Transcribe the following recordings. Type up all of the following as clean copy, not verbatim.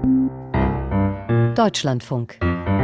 Deutschlandfunk.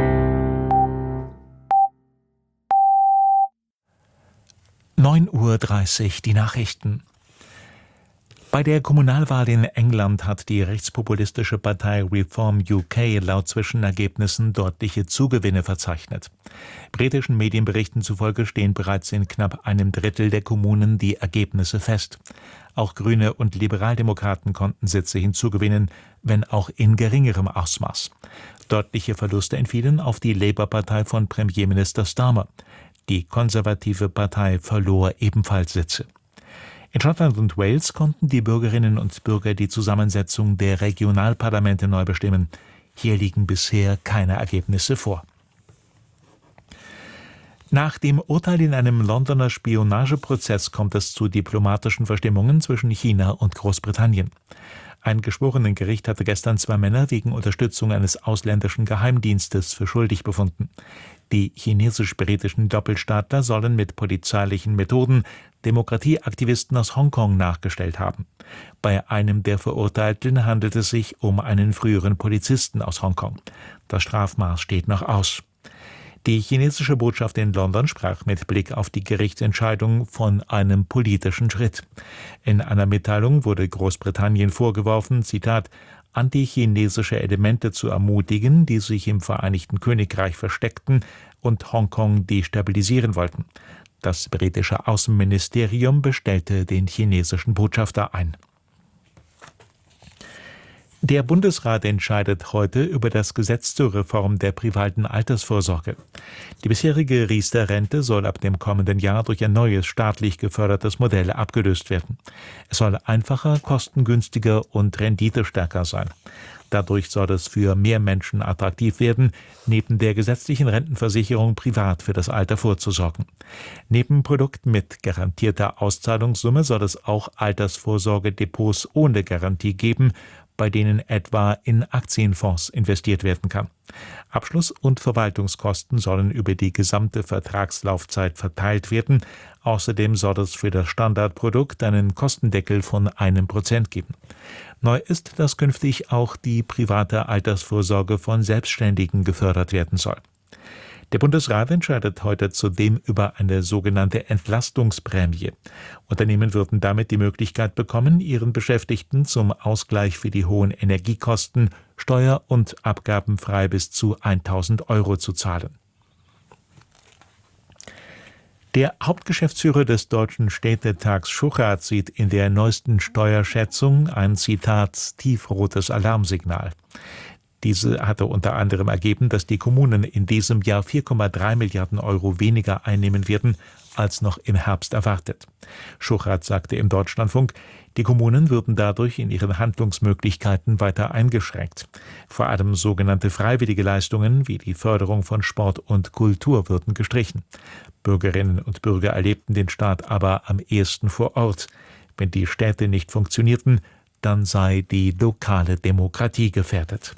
(9:30 Uhr) die Nachrichten. Bei der Kommunalwahl in England hat die rechtspopulistische Partei Reform UK laut Zwischenergebnissen deutliche Zugewinne verzeichnet. Britischen Medienberichten zufolge stehen bereits in knapp einem Drittel der Kommunen die Ergebnisse fest. Auch Grüne und Liberaldemokraten konnten Sitze hinzugewinnen, wenn auch in geringerem Ausmaß. Deutliche Verluste entfielen auf die Labour-Partei von Premierminister Starmer. Die konservative Partei verlor ebenfalls Sitze. In Schottland und Wales konnten die Bürgerinnen und Bürger die Zusammensetzung der Regionalparlamente neu bestimmen. Hier liegen bisher keine Ergebnisse vor. Nach dem Urteil in einem Londoner Spionageprozess kommt es zu diplomatischen Verstimmungen zwischen China und Großbritannien. Ein Geschworenengericht hatte gestern 2 Männer wegen Unterstützung eines ausländischen Geheimdienstes für schuldig befunden. Die chinesisch-britischen Doppelstaatler sollen mit polizeilichen Methoden Demokratieaktivisten aus Hongkong nachgestellt haben. Bei einem der Verurteilten handelt es sich um einen früheren Polizisten aus Hongkong. Das Strafmaß steht noch aus. Die chinesische Botschaft in London sprach mit Blick auf die Gerichtsentscheidung von einem politischen Schritt. In einer Mitteilung wurde Großbritannien vorgeworfen, Zitat, antichinesische Elemente zu ermutigen, die sich im Vereinigten Königreich versteckten und Hongkong destabilisieren wollten. Das britische Außenministerium bestellte den chinesischen Botschafter ein. Der Bundesrat entscheidet heute über das Gesetz zur Reform der privaten Altersvorsorge. Die bisherige Riester-Rente soll ab dem kommenden Jahr durch ein neues staatlich gefördertes Modell abgelöst werden. Es soll einfacher, kostengünstiger und renditestärker sein. Dadurch soll es für mehr Menschen attraktiv werden, neben der gesetzlichen Rentenversicherung privat für das Alter vorzusorgen. Neben Produkten mit garantierter Auszahlungssumme soll es auch Altersvorsorgedepots ohne Garantie geben, bei denen etwa in Aktienfonds investiert werden kann. Abschluss- und Verwaltungskosten sollen über die gesamte Vertragslaufzeit verteilt werden. Außerdem soll es für das Standardprodukt einen Kostendeckel von 1% geben. Neu ist, dass künftig auch die private Altersvorsorge von Selbstständigen gefördert werden soll. Der Bundesrat entscheidet heute zudem über eine sogenannte Entlastungsprämie. Unternehmen würden damit die Möglichkeit bekommen, ihren Beschäftigten zum Ausgleich für die hohen Energiekosten steuer- und abgabenfrei bis zu 1.000 € zu zahlen. Der Hauptgeschäftsführer des Deutschen Städtetags Schuchart sieht in der neuesten Steuerschätzung ein, Zitat, tiefrotes Alarmsignal. Diese hatte unter anderem ergeben, dass die Kommunen in diesem Jahr 4,3 Milliarden € weniger einnehmen werden, als noch im Herbst erwartet. Schuchart sagte im Deutschlandfunk, die Kommunen würden dadurch in ihren Handlungsmöglichkeiten weiter eingeschränkt. Vor allem sogenannte freiwillige Leistungen wie die Förderung von Sport und Kultur würden gestrichen. Bürgerinnen und Bürger erlebten den Staat aber am ehesten vor Ort. Wenn die Städte nicht funktionierten, dann sei die lokale Demokratie gefährdet.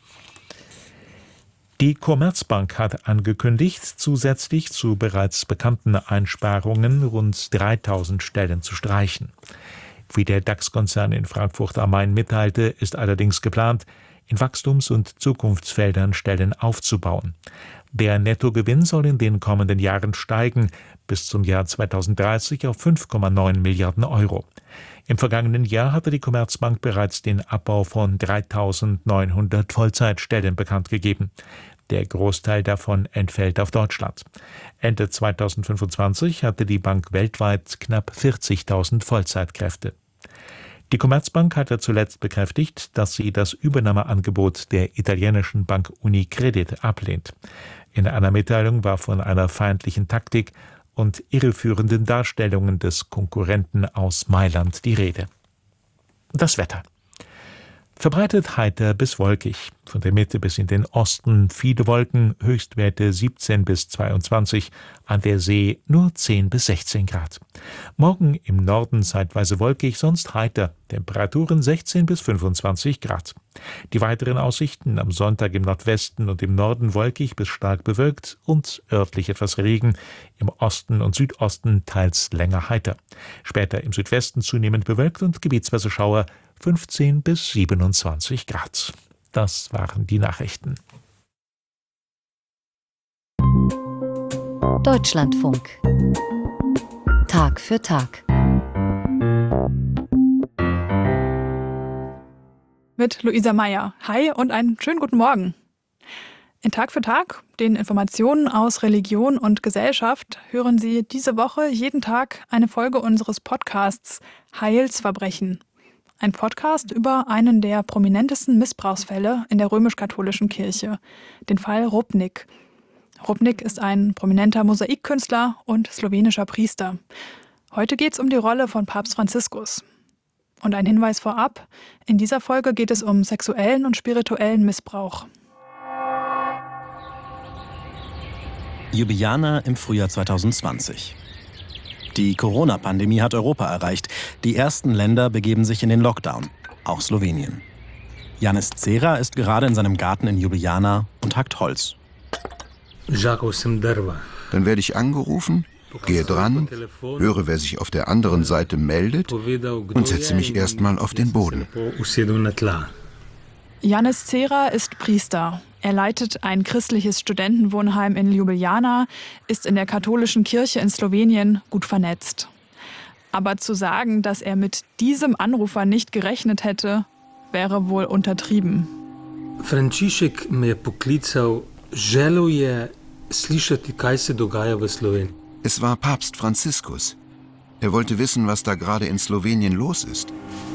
Die Commerzbank hat angekündigt, zusätzlich zu bereits bekannten Einsparungen rund 3.000 Stellen zu streichen. Wie der DAX-Konzern in Frankfurt am Main mitteilte, ist allerdings geplant, in Wachstums- und Zukunftsfeldern Stellen aufzubauen. Der Nettogewinn soll in den kommenden Jahren steigen, bis zum Jahr 2030 auf 5,9 Milliarden €. Im vergangenen Jahr hatte die Commerzbank bereits den Abbau von 3.900 Vollzeitstellen bekannt gegeben. Der Großteil davon entfällt auf Deutschland. Ende 2025 hatte die Bank weltweit knapp 40.000 Vollzeitkräfte. Die Commerzbank hatte zuletzt bekräftigt, dass sie das Übernahmeangebot der italienischen Bank Unicredit ablehnt. In einer Mitteilung war von einer feindlichen Taktik und irreführenden Darstellungen des Konkurrenten aus Mailand die Rede. Das Wetter. Verbreitet heiter bis wolkig. Von der Mitte bis in den Osten viele Wolken, Höchstwerte 17 bis 22, an der See nur 10 bis 16 Grad. Morgen im Norden zeitweise wolkig, sonst heiter, Temperaturen 16 bis 25 Grad. Die weiteren Aussichten am Sonntag im Nordwesten und im Norden wolkig bis stark bewölkt und örtlich etwas Regen, im Osten und Südosten teils länger heiter. Später im Südwesten zunehmend bewölkt und gebietsweise Schauer, 15 bis 27 Grad. Das waren die Nachrichten. Deutschlandfunk. Tag für Tag. Mit Luisa Meyer. Hi und einen schönen guten Morgen. In Tag für Tag, den Informationen aus Religion und Gesellschaft, hören Sie diese Woche jeden Tag eine Folge unseres Podcasts Heilsverbrechen. Ein Podcast über einen der prominentesten Missbrauchsfälle in der römisch-katholischen Kirche, den Fall Rupnik. Rupnik ist ein prominenter Mosaikkünstler und slowenischer Priester. Heute geht es um die Rolle von Papst Franziskus. Und ein Hinweis vorab, in dieser Folge geht es um sexuellen und spirituellen Missbrauch. Ljubljana im Frühjahr 2020. Die Corona-Pandemie hat Europa erreicht. Die ersten Länder begeben sich in den Lockdown, auch Slowenien. Janez Cera ist gerade in seinem Garten in Ljubljana und hackt Holz. Dann werde ich angerufen, gehe dran, höre, wer sich auf der anderen Seite meldet und setze mich erstmal auf den Boden. Janez Cera ist Priester. Er leitet ein christliches Studentenwohnheim in Ljubljana, ist in der katholischen Kirche in Slowenien gut vernetzt. Aber zu sagen, dass er mit diesem Anrufer nicht gerechnet hätte, wäre wohl untertrieben. František me je poklical, želel je slišati, kaj se dogaja v Sloveniji. Es war Papst Franziskus. Er wollte wissen, was da gerade in Slowenien los ist.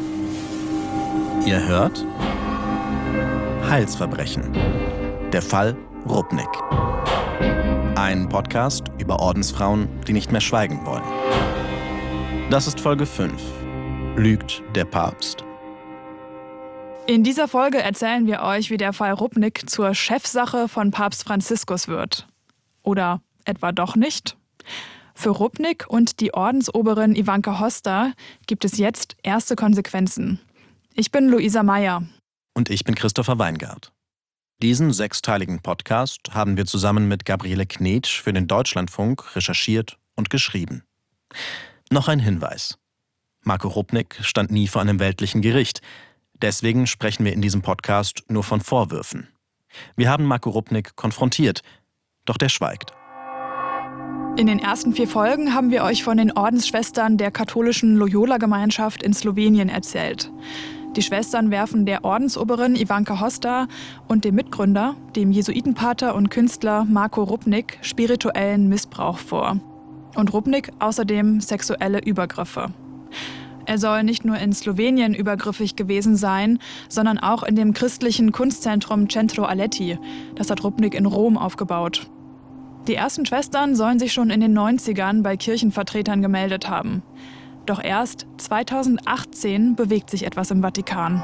Ihr hört Heilsverbrechen. Der Fall Rupnik. Ein Podcast über Ordensfrauen, die nicht mehr schweigen wollen. Das ist Folge 5. Lügt der Papst? In dieser Folge erzählen wir euch, wie der Fall Rupnik zur Chefsache von Papst Franziskus wird. Oder etwa doch nicht? Für Rupnik und die Ordensoberin Ivanka Hosta gibt es jetzt erste Konsequenzen. Ich bin Luisa Meyer. Und ich bin Christopher Weingart. Diesen 6-teiligen Podcast haben wir zusammen mit Gabriele Knetsch für den Deutschlandfunk recherchiert und geschrieben. Noch ein Hinweis. Marko Rupnik stand nie vor einem weltlichen Gericht. Deswegen sprechen wir in diesem Podcast nur von Vorwürfen. Wir haben Marko Rupnik konfrontiert, doch der schweigt. In den ersten 4 Folgen haben wir euch von den Ordensschwestern der katholischen Loyola-Gemeinschaft in Slowenien erzählt. Die Schwestern werfen der Ordensoberin Ivanka Hosta und dem Mitgründer, dem Jesuitenpater und Künstler Marko Rupnik, spirituellen Missbrauch vor. Und Rupnik außerdem sexuelle Übergriffe. Er soll nicht nur in Slowenien übergriffig gewesen sein, sondern auch in dem christlichen Kunstzentrum Centro Aletti. Das hat Rupnik in Rom aufgebaut. Die ersten Schwestern sollen sich schon in den 90ern bei Kirchenvertretern gemeldet haben. Doch erst 2018 bewegt sich etwas im Vatikan.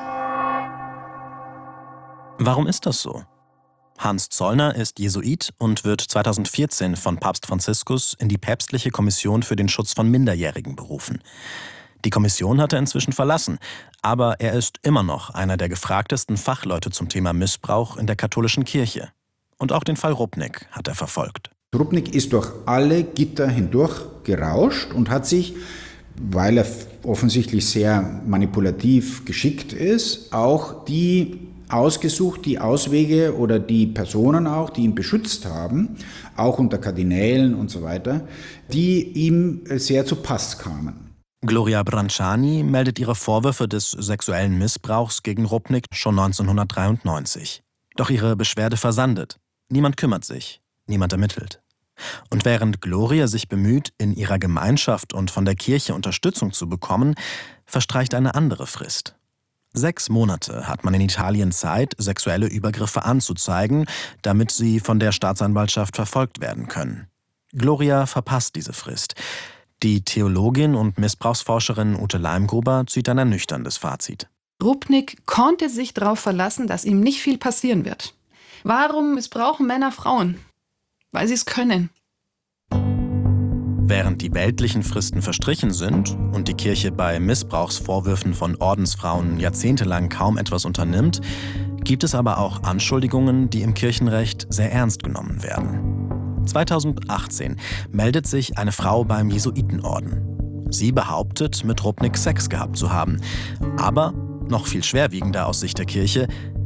Warum ist das so? Hans Zollner ist Jesuit und wird 2014 von Papst Franziskus in die päpstliche Kommission für den Schutz von Minderjährigen berufen. Die Kommission hat er inzwischen verlassen, aber er ist immer noch einer der gefragtesten Fachleute zum Thema Missbrauch in der katholischen Kirche. Und auch den Fall Rupnik hat er verfolgt. Rupnik ist durch alle Gitter hindurch gerauscht und hat sich, weil er offensichtlich sehr manipulativ geschickt ist, auch die ausgesucht, die Auswege oder die Personen auch, die ihn beschützt haben, auch unter Kardinälen und so weiter, die ihm sehr zu Pass kamen. Gloria Branciani meldet ihre Vorwürfe des sexuellen Missbrauchs gegen Rupnik schon 1993. Doch ihre Beschwerde versandet. Niemand kümmert sich, niemand ermittelt. Und während Gloria sich bemüht, in ihrer Gemeinschaft und von der Kirche Unterstützung zu bekommen, verstreicht eine andere Frist. 6 Monate hat man in Italien Zeit, sexuelle Übergriffe anzuzeigen, damit sie von der Staatsanwaltschaft verfolgt werden können. Gloria verpasst diese Frist. Die Theologin und Missbrauchsforscherin Ute Leimgruber zieht ein ernüchterndes Fazit. Rupnik konnte sich darauf verlassen, dass ihm nicht viel passieren wird. Warum missbrauchen Männer Frauen? Weil sie es können. Während die weltlichen Fristen verstrichen sind und die Kirche bei Missbrauchsvorwürfen von Ordensfrauen jahrzehntelang kaum etwas unternimmt, gibt es aber auch Anschuldigungen, die im Kirchenrecht sehr ernst genommen werden. 2018 meldet sich eine Frau beim Jesuitenorden. Sie behauptet, mit Rupnik Sex gehabt zu haben. Aber, noch viel schwerwiegender aus Sicht der Kirche,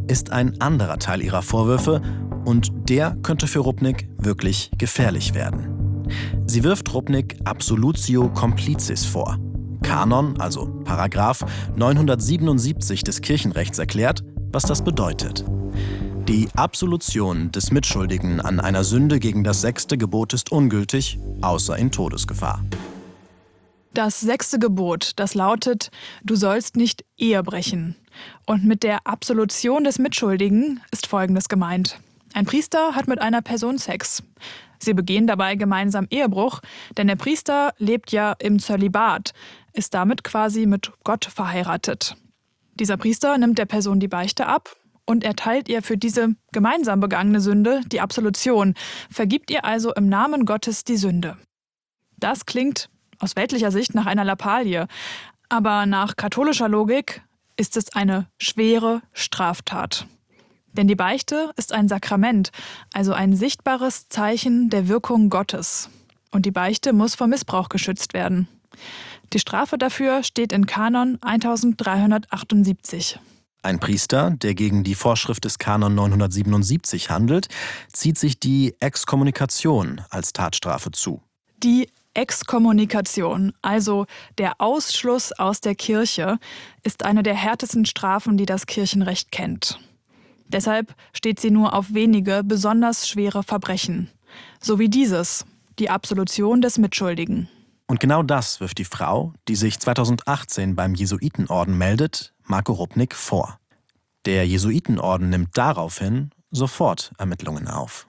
ist ein anderer Teil ihrer Vorwürfe und der könnte für Rupnik wirklich gefährlich werden. Sie wirft Rupnik Absolutio Complicis vor. Kanon, also Paragraph 977 des Kirchenrechts erklärt, was das bedeutet. Die Absolution des Mitschuldigen an einer Sünde gegen das 6. Gebot ist ungültig, außer in Todesgefahr. Das 6. Gebot, das lautet, du sollst nicht Ehe brechen. Und mit der Absolution des Mitschuldigen ist Folgendes gemeint. Ein Priester hat mit einer Person Sex. Sie begehen dabei gemeinsam Ehebruch, denn der Priester lebt ja im Zölibat, ist damit quasi mit Gott verheiratet. Dieser Priester nimmt der Person die Beichte ab und erteilt ihr für diese gemeinsam begangene Sünde die Absolution, vergibt ihr also im Namen Gottes die Sünde. Das klingt aus weltlicher Sicht nach einer Lappalie, aber nach katholischer Logik ist es eine schwere Straftat. Denn die Beichte ist ein Sakrament, also ein sichtbares Zeichen der Wirkung Gottes. Und die Beichte muss vor Missbrauch geschützt werden. Die Strafe dafür steht in Kanon 1378. Ein Priester, der gegen die Vorschrift des Kanon 977 handelt, zieht sich die Exkommunikation als Tatstrafe zu. Die Exkommunikation, also der Ausschluss aus der Kirche, ist eine der härtesten Strafen, die das Kirchenrecht kennt. Deshalb steht sie nur auf wenige besonders schwere Verbrechen. So wie dieses, die Absolution des Mitschuldigen. Und genau das wirft die Frau, die sich 2018 beim Jesuitenorden meldet, Marco Rupnik vor. Der Jesuitenorden nimmt daraufhin sofort Ermittlungen auf.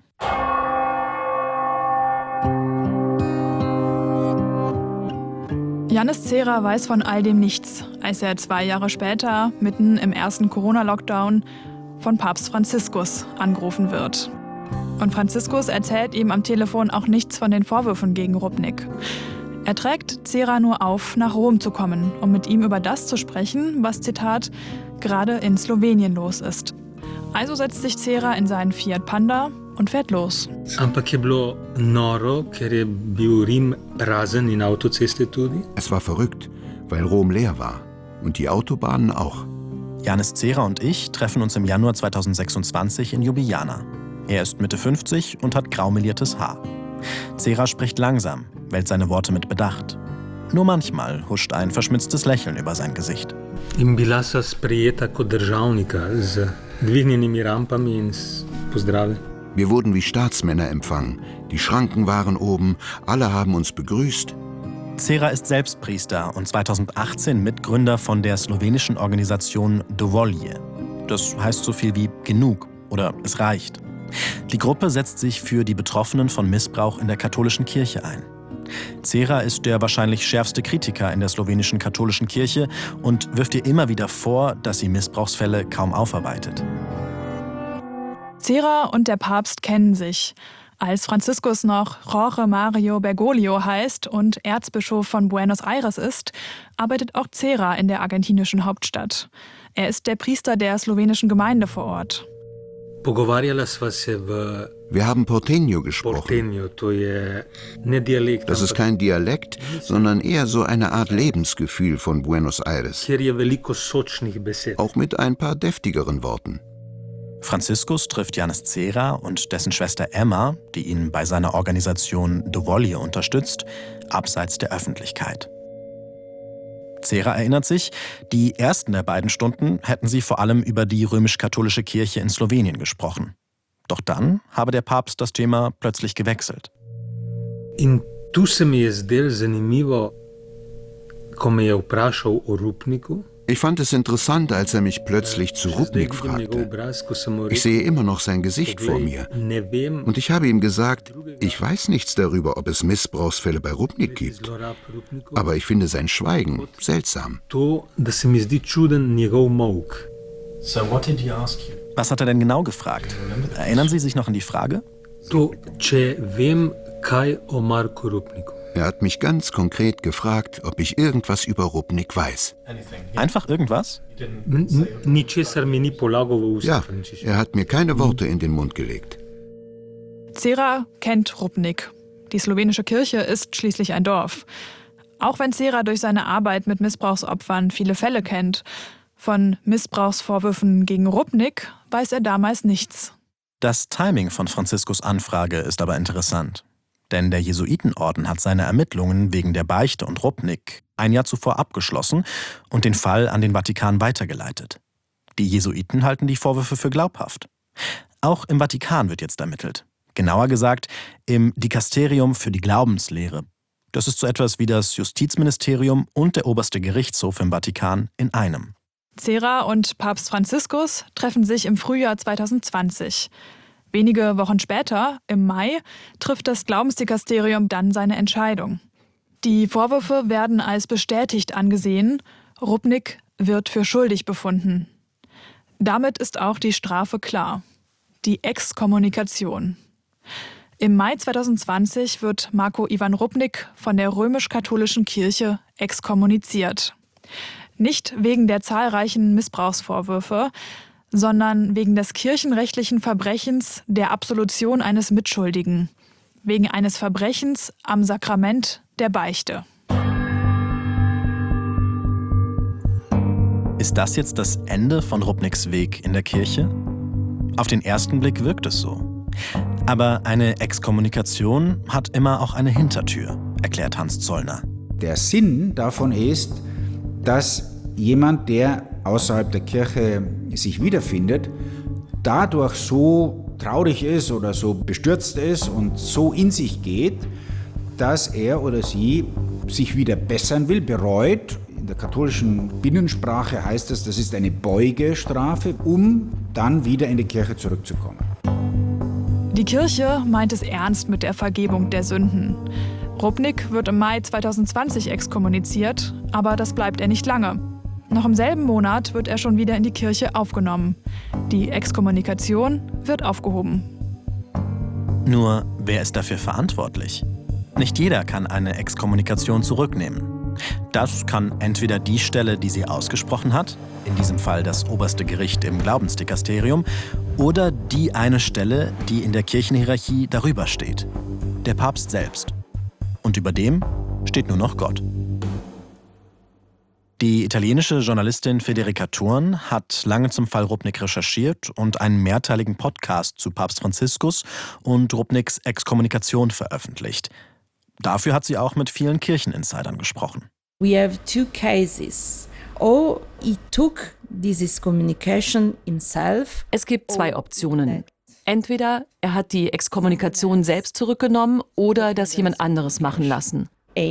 Jannis Zehra weiß von all dem nichts, als er 2 Jahre später, mitten im ersten Corona-Lockdown, von Papst Franziskus angerufen wird. Und Franziskus erzählt ihm am Telefon auch nichts von den Vorwürfen gegen Rupnik. Er trägt Zehra nur auf, nach Rom zu kommen, um mit ihm über das zu sprechen, was, Zitat, gerade in Slowenien los ist. Also setzt sich Zehra in seinen Fiat Panda und fährt los. Es war verrückt, weil Rom leer war und die Autobahnen auch. Jannis Zehra und ich treffen uns im Januar 2026 in Ljubljana. Er ist Mitte 50 und hat graumeliertes Haar. Zehra spricht langsam, wählt seine Worte mit Bedacht. Nur manchmal huscht ein verschmitztes Lächeln über sein Gesicht. Wir wurden wie Staatsmänner empfangen. Die Schranken waren oben, alle haben uns begrüßt. Zehra ist selbst Priester und 2018 Mitgründer von der slowenischen Organisation Dovolje. Das heißt so viel wie genug oder es reicht. Die Gruppe setzt sich für die Betroffenen von Missbrauch in der katholischen Kirche ein. Zehra ist der wahrscheinlich schärfste Kritiker in der slowenischen katholischen Kirche und wirft ihr immer wieder vor, dass sie Missbrauchsfälle kaum aufarbeitet. Zehra und der Papst kennen sich. Als Franziskus noch Jorge Mario Bergoglio heißt und Erzbischof von Buenos Aires ist, arbeitet auch Zehra in der argentinischen Hauptstadt. Er ist der Priester der slowenischen Gemeinde vor Ort. Wir haben Porteño gesprochen. Das ist kein Dialekt, sondern eher so eine Art Lebensgefühl von Buenos Aires. Auch mit ein paar deftigeren Worten. Franziskus trifft Jannis Zehra und dessen Schwester Emma, die ihn bei seiner Organisation Dovolje unterstützt, abseits der Öffentlichkeit. Zehra erinnert sich, die ersten der beiden Stunden hätten sie vor allem über die römisch-katholische Kirche in Slowenien gesprochen. Doch dann habe der Papst das Thema plötzlich gewechselt. In tu se mi je zdelo zanimivo, ko me je vprašal o Rupniku. Ich fand es interessant, als er mich plötzlich zu Rupnik fragte. Ich sehe immer noch sein Gesicht vor mir. Und ich habe ihm gesagt, ich weiß nichts darüber, ob es Missbrauchsfälle bei Rupnik gibt. Aber ich finde sein Schweigen seltsam. Was hat er denn genau gefragt? Erinnern Sie sich noch an die Frage? Er hat mich ganz konkret gefragt, ob ich irgendwas über Rupnik weiß. Einfach irgendwas? Ja, er hat mir keine Worte in den Mund gelegt. Zehra kennt Rupnik. Die slowenische Kirche ist schließlich ein Dorf. Auch wenn Zehra durch seine Arbeit mit Missbrauchsopfern viele Fälle kennt, Von Missbrauchsvorwürfen gegen Rupnik weiß er damals nichts. Das Timing von Franziskus Anfrage ist aber interessant. Denn der Jesuitenorden hat seine Ermittlungen wegen der Beichte und Rupnik ein Jahr zuvor abgeschlossen und den Fall an den Vatikan weitergeleitet. Die Jesuiten halten die Vorwürfe für glaubhaft. Auch im Vatikan wird jetzt ermittelt. Genauer gesagt im Dikasterium für die Glaubenslehre. Das ist so etwas wie das Justizministerium und der oberste Gerichtshof im Vatikan in einem. Cera und Papst Franziskus treffen sich im Frühjahr 2020. Wenige Wochen später, im Mai, trifft das Glaubensdikasterium dann seine Entscheidung. Die Vorwürfe werden als bestätigt angesehen. Rupnik wird für schuldig befunden. Damit ist auch die Strafe klar: die Exkommunikation. Im Mai 2020 wird Marko Ivan Rupnik von der römisch-katholischen Kirche exkommuniziert. Nicht wegen der zahlreichen Missbrauchsvorwürfe, sondern wegen des kirchenrechtlichen Verbrechens der Absolution eines Mitschuldigen, wegen eines Verbrechens am Sakrament der Beichte. Ist das jetzt das Ende von Rupniks Weg in der Kirche? Auf den ersten Blick wirkt es so. Aber eine Exkommunikation hat immer auch eine Hintertür, erklärt Hans Zollner. Der Sinn davon ist, dass jemand, der außerhalb der Kirche sich wiederfindet, dadurch so traurig ist oder so bestürzt ist und so in sich geht, dass er oder sie sich wieder bessern will, bereut. In der katholischen Binnensprache heißt das ist eine Beugestrafe, um dann wieder in die Kirche zurückzukommen. Die Kirche meint es ernst mit der Vergebung der Sünden. Rupnik wird im Mai 2020 exkommuniziert, aber das bleibt er nicht lange. Noch im selben Monat wird er schon wieder in die Kirche aufgenommen. Die Exkommunikation wird aufgehoben. Nur, wer ist dafür verantwortlich? Nicht jeder kann eine Exkommunikation zurücknehmen. Das kann entweder die Stelle, die sie ausgesprochen hat, in diesem Fall das oberste Gericht im Glaubensdikasterium, oder die eine Stelle, die in der Kirchenhierarchie darüber steht, der Papst selbst. Und über dem steht nur noch Gott. Die italienische Journalistin Federica Thurn hat lange zum Fall Rupnik recherchiert und einen mehrteiligen Podcast zu Papst Franziskus und Rupniks Exkommunikation veröffentlicht. Dafür hat sie auch mit vielen Kircheninsidern gesprochen. We have two cases. Or he took this excommunication himself. Es gibt zwei Optionen. Entweder er hat die Exkommunikation selbst zurückgenommen oder das jemand anderes machen lassen.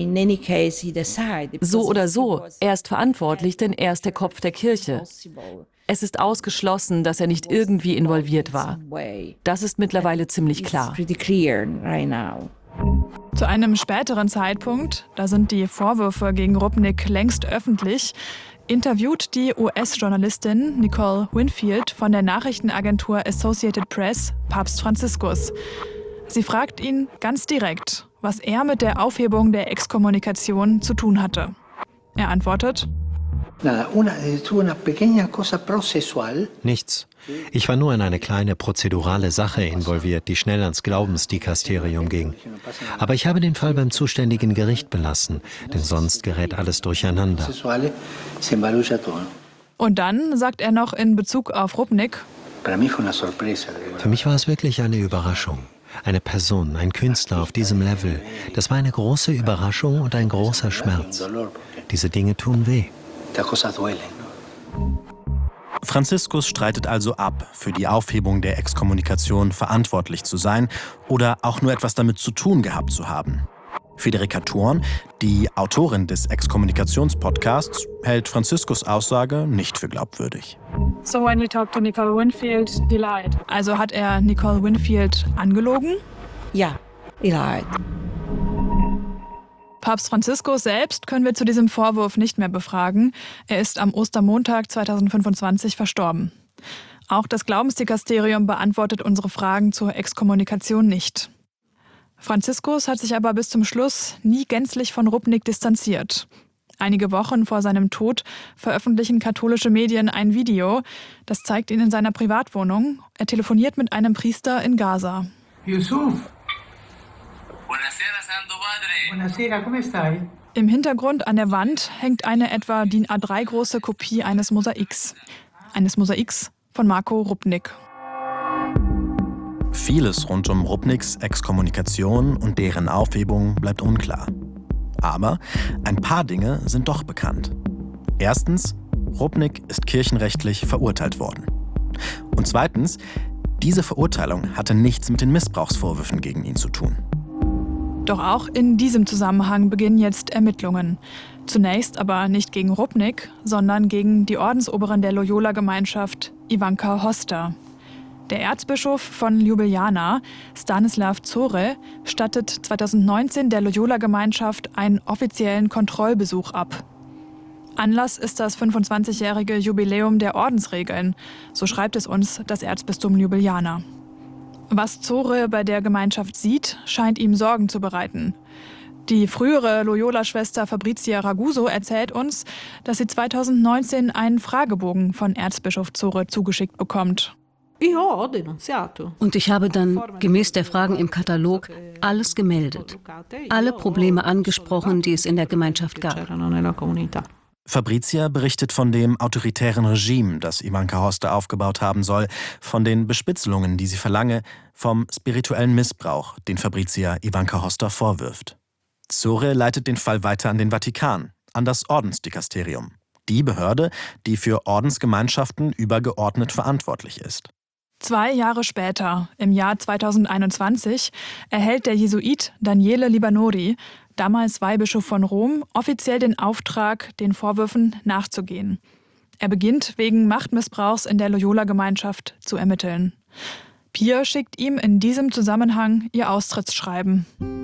So oder so, er ist verantwortlich, denn er ist der Kopf der Kirche. Es ist ausgeschlossen, dass er nicht irgendwie involviert war. Das ist mittlerweile ziemlich klar. Zu einem späteren Zeitpunkt, da sind die Vorwürfe gegen Rupnik längst öffentlich, interviewt die US-Journalistin Nicole Winfield von der Nachrichtenagentur Associated Press Papst Franziskus. Sie fragt ihn ganz direkt, was er mit der Aufhebung der Exkommunikation zu tun hatte. Er antwortet: Nichts. Ich war nur in eine kleine prozedurale Sache involviert, die schnell ans Glaubensdikasterium ging. Aber ich habe den Fall beim zuständigen Gericht belassen, denn sonst gerät alles durcheinander. Und dann sagt er noch in Bezug auf Rupnik: Für mich war es wirklich eine Überraschung. Eine Person, ein Künstler auf diesem Level. Das war eine große Überraschung und ein großer Schmerz. Diese Dinge tun weh. Franziskus streitet also ab, für die Aufhebung der Exkommunikation verantwortlich zu sein oder auch nur etwas damit zu tun gehabt zu haben. Federica Thurn, die Autorin des Exkommunikationspodcasts, hält Franziskus' Aussage nicht für glaubwürdig. So when we talked to Nicole Winfield, he lied. Also hat er Nicole Winfield angelogen? Ja, he lied. Papst Franziskus selbst können wir zu diesem Vorwurf nicht mehr befragen. Er ist am Ostermontag 2025 verstorben. Auch das Glaubensdikasterium beantwortet unsere Fragen zur Exkommunikation nicht. Franziskus hat sich aber bis zum Schluss nie gänzlich von Rupnik distanziert. Einige Wochen vor seinem Tod veröffentlichen katholische Medien ein Video. Das zeigt ihn in seiner Privatwohnung. Er telefoniert mit einem Priester in Gaza. Yusuf. Buonasera, Santo Padre. Buonasera, come stai? Im Hintergrund an der Wand hängt eine etwa DIN A3 große Kopie eines Mosaiks. Eines Mosaiks von Marko Rupnik. Vieles rund um Rupniks Exkommunikation und deren Aufhebung bleibt unklar. Aber ein paar Dinge sind doch bekannt. Erstens, Rupnik ist kirchenrechtlich verurteilt worden. Und zweitens, diese Verurteilung hatte nichts mit den Missbrauchsvorwürfen gegen ihn zu tun. Doch auch in diesem Zusammenhang beginnen jetzt Ermittlungen. Zunächst aber nicht gegen Rupnik, sondern gegen die Ordensoberin der Loyola-Gemeinschaft, Ivanka Hosta. Der Erzbischof von Ljubljana, Stanislav Zore, stattet 2019 der Loyola-Gemeinschaft einen offiziellen Kontrollbesuch ab. Anlass ist das 25-jährige Jubiläum der Ordensregeln, so schreibt es uns das Erzbistum Ljubljana. Was Zore bei der Gemeinschaft sieht, scheint ihm Sorgen zu bereiten. Die frühere Loyola-Schwester Fabrizia Raguso erzählt uns, dass sie 2019 einen Fragebogen von Erzbischof Zore zugeschickt bekommt. Und ich habe dann, gemäß der Fragen im Katalog, alles gemeldet. Alle Probleme angesprochen, die es in der Gemeinschaft gab. Fabrizia berichtet von dem autoritären Regime, das Ivanka Hosta aufgebaut haben soll, von den Bespitzelungen, die sie verlange, vom spirituellen Missbrauch, den Fabrizia Ivanka Hosta vorwirft. Zore leitet den Fall weiter an den Vatikan, an das Ordensdikasterium, die Behörde, die für Ordensgemeinschaften übergeordnet verantwortlich ist. 2 Jahre später, im Jahr 2021, erhält der Jesuit Daniele Libanori, damals Weihbischof von Rom, offiziell den Auftrag, den Vorwürfen nachzugehen. Er beginnt wegen Machtmissbrauchs in der Loyola-Gemeinschaft zu ermitteln. Pia schickt ihm in diesem Zusammenhang ihr Austrittsschreiben.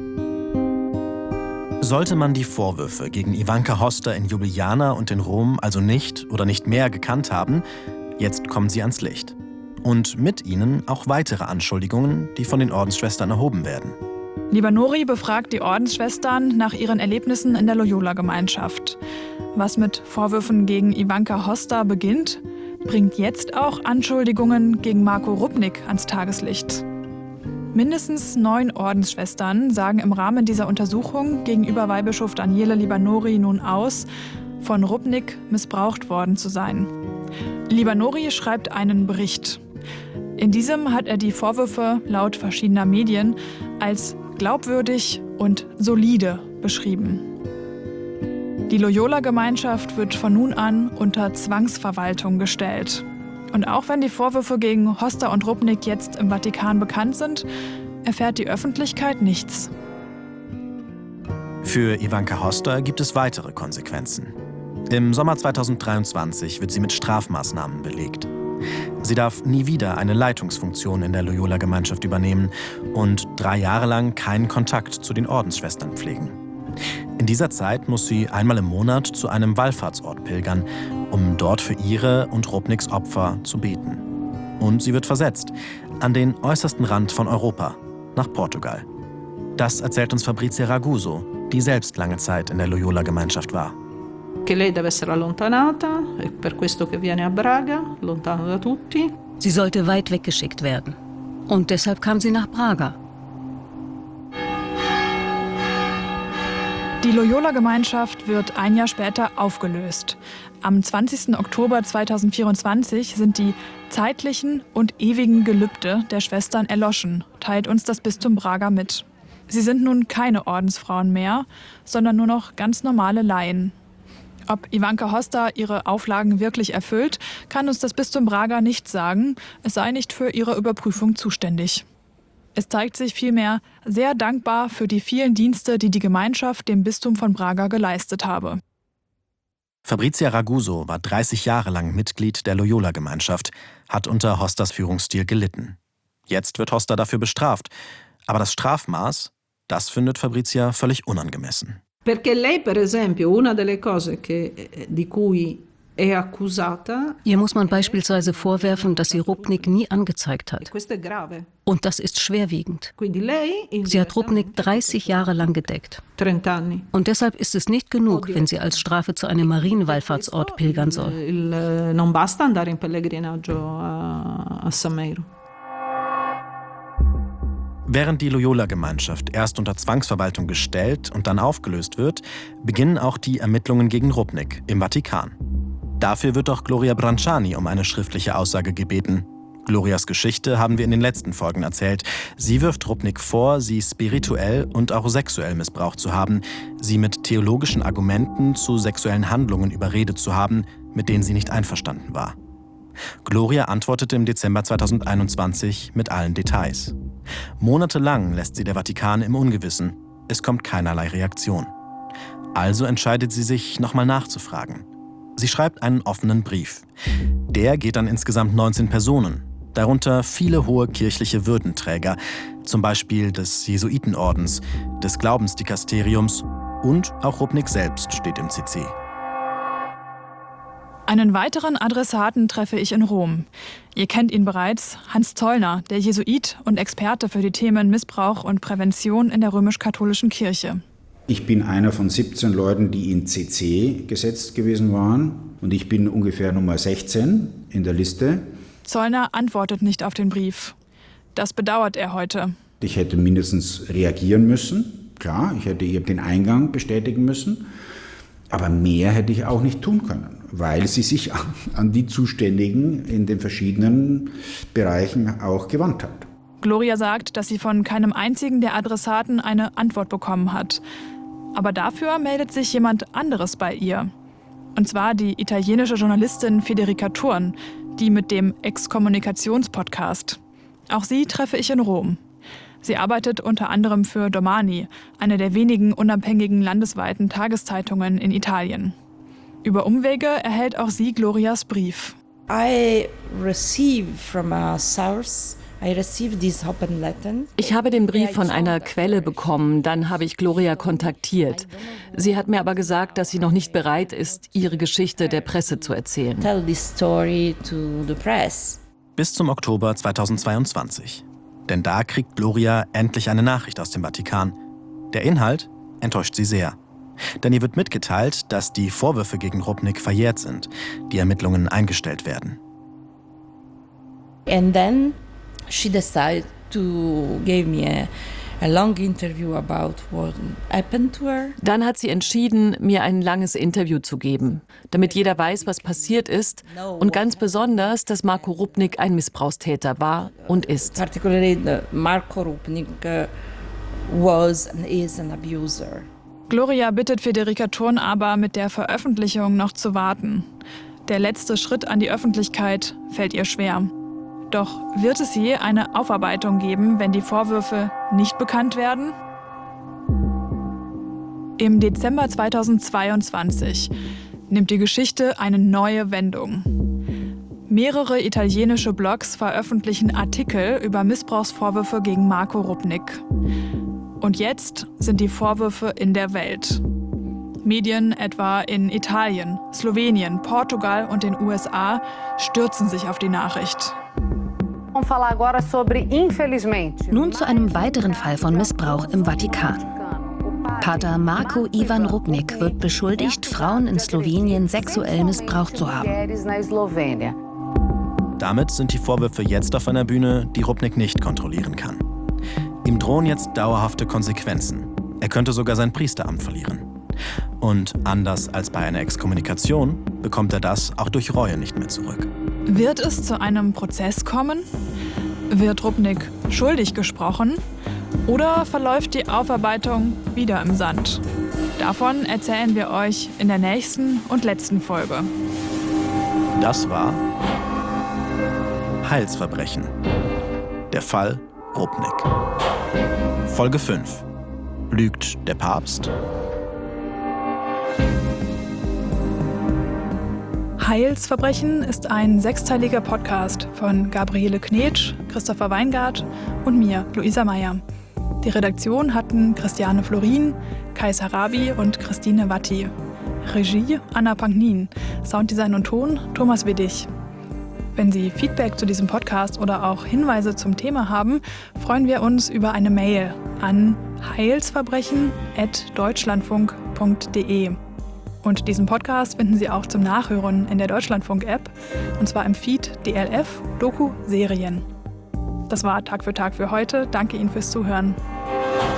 Sollte man die Vorwürfe gegen Ivanka Hosta in Ljubljana und in Rom also nicht oder nicht mehr gekannt haben, jetzt kommen sie ans Licht. Und mit ihnen auch weitere Anschuldigungen, die von den Ordensschwestern erhoben werden. Libanori befragt die Ordensschwestern nach ihren Erlebnissen in der Loyola-Gemeinschaft. Was mit Vorwürfen gegen Ivanka Hosta beginnt, bringt jetzt auch Anschuldigungen gegen Marko Rupnik ans Tageslicht. Mindestens 9 Ordensschwestern sagen im Rahmen dieser Untersuchung gegenüber Weihbischof Daniele Libanori nun aus, von Rupnik missbraucht worden zu sein. Libanori schreibt einen Bericht. In diesem hat er die Vorwürfe laut verschiedener Medien als glaubwürdig und solide beschrieben. Die Loyola-Gemeinschaft wird von nun an unter Zwangsverwaltung gestellt. Und auch wenn die Vorwürfe gegen Hosta und Rupnik jetzt im Vatikan bekannt sind, erfährt die Öffentlichkeit nichts. Für Ivanka Hosta gibt es weitere Konsequenzen. Im Sommer 2023 wird sie mit Strafmaßnahmen belegt. Sie darf nie wieder eine Leitungsfunktion in der Loyola-Gemeinschaft übernehmen und 3 Jahre lang keinen Kontakt zu den Ordensschwestern pflegen. In dieser Zeit muss sie einmal im Monat zu einem Wallfahrtsort pilgern, um dort für ihre und Rupniks Opfer zu beten. Und sie wird versetzt, an den äußersten Rand von Europa, nach Portugal. Das erzählt uns Fabrizia Raguso, die selbst lange Zeit in der Loyola-Gemeinschaft war. Sie sollte weit weggeschickt werden. Und deshalb kam sie nach Braga. Die Loyola-Gemeinschaft wird 1 Jahr später aufgelöst. Am 20. Oktober 2024 sind die zeitlichen und ewigen Gelübde der Schwestern erloschen, teilt uns das Bistum Braga mit. Sie sind nun keine Ordensfrauen mehr, sondern nur noch ganz normale Laien. Ob Ivanka Hosta ihre Auflagen wirklich erfüllt, kann uns das Bistum Braga nicht sagen, es sei nicht für ihre Überprüfung zuständig. Es zeigt sich vielmehr sehr dankbar für die vielen Dienste, die die Gemeinschaft dem Bistum von Braga geleistet habe. Fabrizia Raguso war 30 Jahre lang Mitglied der Loyola-Gemeinschaft, hat unter Hostas Führungsstil gelitten. Jetzt wird Hosta dafür bestraft, aber das Strafmaß, das findet Fabrizia völlig unangemessen. Ihr muss man beispielsweise vorwerfen, dass sie Rupnik nie angezeigt hat. Und das ist schwerwiegend. Sie hat Rupnik 30 Jahre lang gedeckt. Und deshalb ist es nicht genug, wenn sie als Strafe zu einem Marienwallfahrtsort pilgern soll. Während die Loyola-Gemeinschaft erst unter Zwangsverwaltung gestellt und dann aufgelöst wird, beginnen auch die Ermittlungen gegen Rupnik im Vatikan. Dafür wird auch Gloria Branciani um eine schriftliche Aussage gebeten. Glorias Geschichte haben wir in den letzten Folgen erzählt. Sie wirft Rupnik vor, sie spirituell und auch sexuell missbraucht zu haben, sie mit theologischen Argumenten zu sexuellen Handlungen überredet zu haben, mit denen sie nicht einverstanden war. Gloria antwortete im Dezember 2021 mit allen Details. Monatelang lässt sie der Vatikan im Ungewissen. Es kommt keinerlei Reaktion. Also entscheidet sie sich, nochmal nachzufragen. Sie schreibt einen offenen Brief. Der geht an insgesamt 19 Personen, darunter viele hohe kirchliche Würdenträger, zum Beispiel des Jesuitenordens, des Glaubensdikasteriums und auch Rupnik selbst steht im CC. Einen weiteren Adressaten treffe ich in Rom. Ihr kennt ihn bereits, Hans Zollner, der Jesuit und Experte für die Themen Missbrauch und Prävention in der römisch-katholischen Kirche. Ich bin einer von 17 Leuten, die in CC gesetzt gewesen waren. Und ich bin ungefähr Nummer 16 in der Liste. Zollner antwortet nicht auf den Brief. Das bedauert er heute. Ich hätte mindestens reagieren müssen. Klar, ich hätte ihr den Eingang bestätigen müssen. Aber mehr hätte ich auch nicht tun können, weil sie sich an die Zuständigen in den verschiedenen Bereichen auch gewandt hat. Gloria sagt, dass sie von keinem einzigen der Adressaten eine Antwort bekommen hat. Aber dafür meldet sich jemand anderes bei ihr. Und zwar die italienische Journalistin Federica Thurn, die mit dem Exkommunikations-Podcast. Auch sie treffe ich in Rom. Sie arbeitet unter anderem für Domani, eine der wenigen unabhängigen landesweiten Tageszeitungen in Italien. Über Umwege erhält auch sie Glorias Brief. Ich habe den Brief von einer Quelle bekommen, dann habe ich Gloria kontaktiert. Sie hat mir aber gesagt, dass sie noch nicht bereit ist, ihre Geschichte der Presse zu erzählen. Bis zum Oktober 2022. Denn da kriegt Gloria endlich eine Nachricht aus dem Vatikan. Der Inhalt enttäuscht sie sehr. Denn ihr wird mitgeteilt, dass die Vorwürfe gegen Rupnik verjährt sind, die Ermittlungen eingestellt werden. And then she decided to give me a long interview about what happened to her. Dann hat sie entschieden, mir ein langes Interview zu geben, damit jeder weiß, was passiert ist und ganz besonders, dass Marko Rupnik ein Missbrauchstäter war und ist. Particularly Marko Rupnik was and is an abuser. Gloria bittet Federica Thurn aber, mit der Veröffentlichung noch zu warten. Der letzte Schritt an die Öffentlichkeit fällt ihr schwer. Doch wird es je eine Aufarbeitung geben, wenn die Vorwürfe nicht bekannt werden? Im Dezember 2022 nimmt die Geschichte eine neue Wendung. Mehrere italienische Blogs veröffentlichen Artikel über Missbrauchsvorwürfe gegen Marko Rupnik. Und jetzt sind die Vorwürfe in der Welt. Medien etwa in Italien, Slowenien, Portugal und den USA stürzen sich auf die Nachricht. Nun zu einem weiteren Fall von Missbrauch im Vatikan. Pater Marko Ivan Rupnik wird beschuldigt, Frauen in Slowenien sexuell missbraucht zu haben. Damit sind die Vorwürfe jetzt auf einer Bühne, die Rupnik nicht kontrollieren kann. Ihm drohen jetzt dauerhafte Konsequenzen. Er könnte sogar sein Priesteramt verlieren. Und anders als bei einer Exkommunikation bekommt er das auch durch Reue nicht mehr zurück. Wird es zu einem Prozess kommen? Wird Rupnik schuldig gesprochen? Oder verläuft die Aufarbeitung wieder im Sand? Davon erzählen wir euch in der nächsten und letzten Folge. Das war Heilsverbrechen. Der Fall Rupnik. Folge 5. Lügt der Papst? Heilsverbrechen ist ein 6-teiliger Podcast von Gabriele Knetsch, Christopher Weingart und mir, Luisa Meyer. Die Redaktion hatten Christiane Florin, Kai Sarabi und Christine Watti. Regie Anna Panknin, Sounddesign und Ton Thomas Widdig. Wenn Sie Feedback zu diesem Podcast oder auch Hinweise zum Thema haben, freuen wir uns über eine Mail an heilsverbrechen@deutschlandfunk.de. Und diesen Podcast finden Sie auch zum Nachhören in der Deutschlandfunk-App, und zwar im Feed DLF Doku Serien. Das war Tag für heute. Danke Ihnen fürs Zuhören.